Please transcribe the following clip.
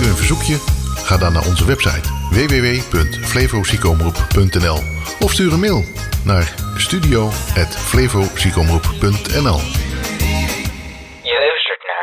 een verzoekje? Ga dan naar onze website www.flevoziekenomroep.nl of stuur een mail naar studio@flevoziekenomroep.nl.